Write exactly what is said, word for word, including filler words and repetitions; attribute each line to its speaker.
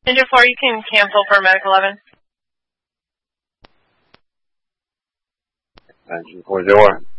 Speaker 1: Engine four, you can cancel for Medic eleven.
Speaker 2: Engine four zero.